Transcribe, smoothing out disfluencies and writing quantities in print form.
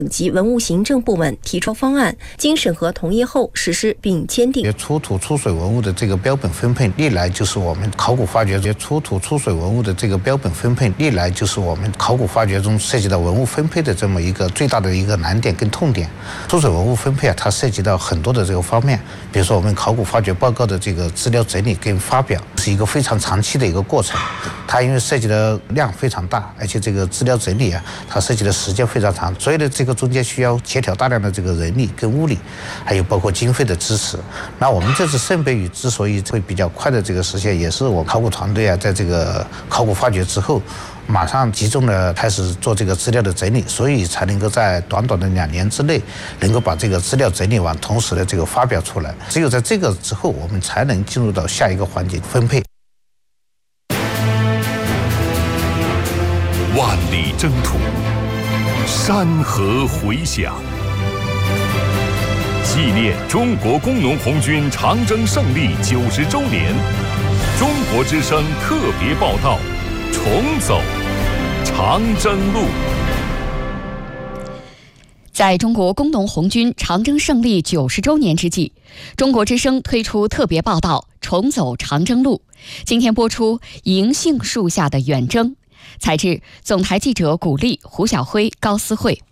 及文物行政部门提出方案，经审核同意后实施并签订。 出土出水文物的这个标本分配，历来就是我们考古发掘出土出水文物的这个标本分配，历来就是我们考古发掘中涉及到文物分配的这么一个最大的一个难点跟痛点。出水文物分配它涉及到很多的这个方面，比如说我们考古发掘报告的这个资料整理跟发表是一个非常长期的一个过程，它因为涉及的量非常大，而且这个资料整理它涉及的时间非常长，所以呢这个中间需要协调大量的这个人力跟物力，还有包括经费的支持。那我们这次圣杯屿之所以会比较快的这个实现，也是我考古团队在这个考古发掘之后马上集中的开始做这个资料的整理，所以才能够在短短的2年之内能够把这个资料整理完，同时的这个发表出来。只有在这个之后，我们才能进入到下一个环节分配。 万里征途，山河回响，纪念中国工农红军长征胜利90周年，中国之声特别报道：重走长征路。 在中国工农红军长征胜利90周年之际，中国之声推出特别报道《重走长征路》。今天播出《银杏树下的远征》，采制总台记者古丽、胡晓辉、高思慧。